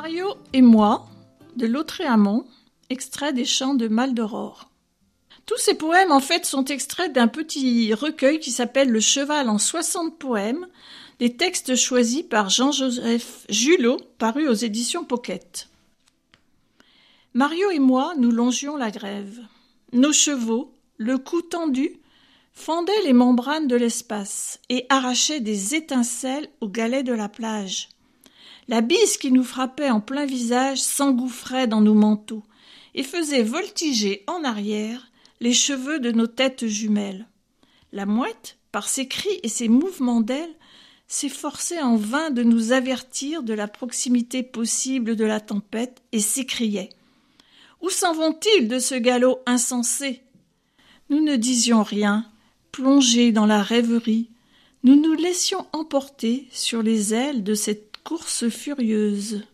Mario et moi, de Lautréamont, extrait des chants de Maldoror. Tous ces poèmes, en fait, sont extraits d'un petit recueil qui s'appelle Le Cheval en 60 poèmes, des textes choisis par Jean-Joseph Julot, paru aux éditions Pocket. Mario et moi, nous longions la grève. Nos chevaux, le cou tendu, fendaient les membranes de l'espace et arrachaient des étincelles aux galets de la plage. La bise qui nous frappait en plein visage s'engouffrait dans nos manteaux et faisait voltiger en arrière les cheveux de nos têtes jumelles. La mouette, par ses cris et ses mouvements d'ailes, s'efforçait en vain de nous avertir de la proximité possible de la tempête et s'écriait « Où s'en vont-ils de ce galop insensé ?» Nous ne disions rien, plongés dans la rêverie, nous nous laissions emporter sur les ailes de cette course furieuse.